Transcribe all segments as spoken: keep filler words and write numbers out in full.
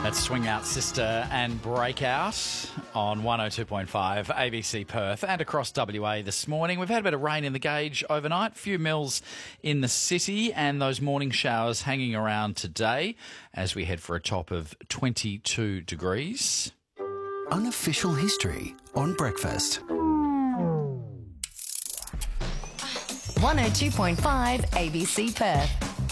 Let's Swing Out Sister and Breakout on one oh two point five A B C Perth and across W A this morning. We've had a bit of rain in the gauge overnight, few mils in the city, and those morning showers hanging around today as we head for a top of twenty-two degrees. Unofficial history on breakfast. one oh two point five A B C Perth.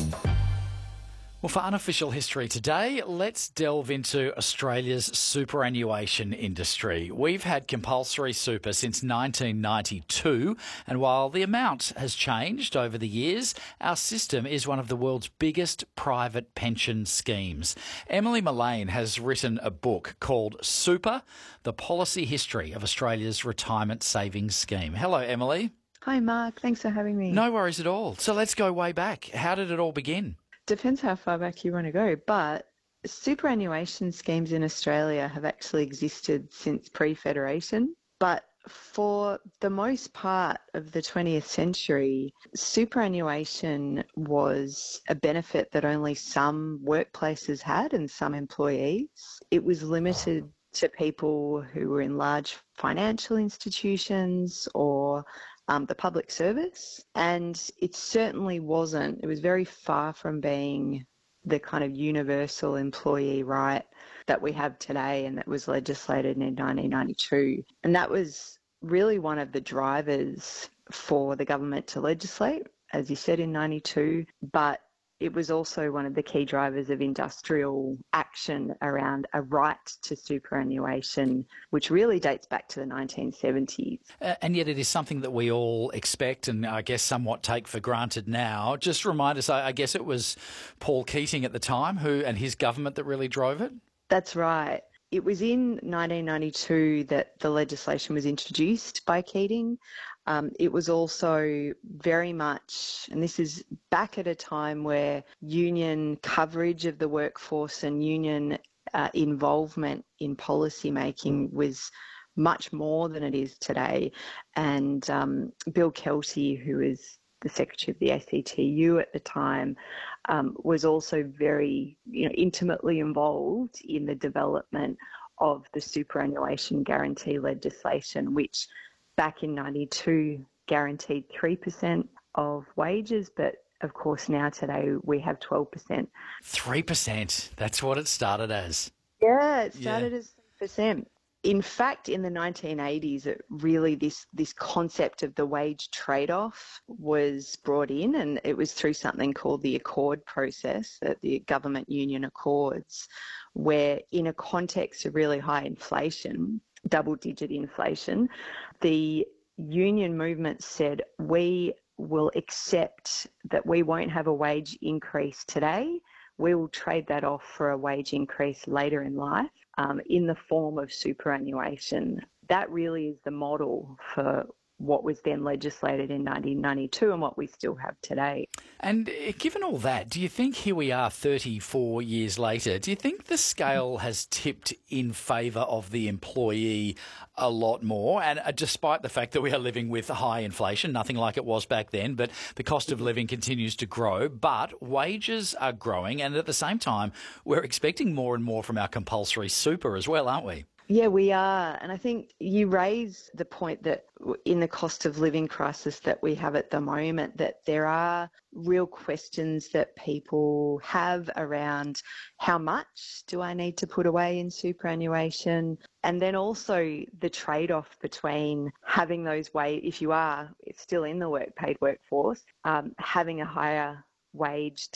Well, for unofficial history today, let's delve into Australia's superannuation industry. We've had compulsory super since nineteen ninety-two, and while the amount has changed over the years, our system is one of the world's biggest private pension schemes. Emily Mullane has written a book called Super, The Policy History of Australia's Retirement Savings Scheme. Hello, Emily. Hi, Mark. Thanks for having me. No worries at all. So let's go way back. How did it all begin? Depends how far back you want to go, but superannuation schemes in Australia have actually existed since pre-federation. But for the most part of the twentieth century, superannuation was a benefit that only some workplaces had and some employees. It was limited to people who were in large financial institutions or Um, the public service, and it certainly wasn't, it was very far from being the kind of universal employee right that we have today and that was legislated in nineteen ninety-two. And that was really one of the drivers for the government to legislate, as you said, in ninety-two, but it was also one of the key drivers of industrial action around a right to superannuation, which really dates back to the nineteen seventies. Uh, and yet it is something that we all expect and I guess somewhat take for granted now. Just remind us, I, I guess it was Paul Keating at the time who and his government that really drove it? That's right. It was in nineteen ninety-two that the legislation was introduced by Keating. Um, it was also very much, and this is back at a time where union coverage of the workforce and union uh, involvement in policy making was much more than it is today. And um, Bill Kelty, who was the secretary of the A C T U at the time, um, was also very, you know, intimately involved in the development of the superannuation guarantee legislation, which back in ninety-two guaranteed three percent of wages, but of course now today we have twelve percent. three percent, that's what it started as. Yeah, it started Yeah. as three percent. In fact, in the nineteen eighties, it really this this concept of the wage trade-off was brought in, and it was through something called the Accord process, uh, the government union accords, where in a context of really high inflation, double-digit inflation, the union movement said, we will accept that we won't have a wage increase today. We will trade that off for a wage increase later in life um, in the form of superannuation. That really is the model for what was then legislated in nineteen ninety-two and what we still have today. And uh, given all that, do you think here we are thirty-four years later, do you think the scale has tipped in favour of the employee a lot more? And uh, despite the fact that we are living with high inflation, nothing like it was back then, but the cost of living continues to grow, but wages are growing, and at the same time, we're expecting more and more from our compulsory super as well, aren't we? Yeah, we are. And I think you raise the point that in the cost of living crisis that we have at the moment, that there are real questions that people have around how much do I need to put away in superannuation? And then also the trade-off between having those wage, if you are still in the work paid workforce, um, having a higher wage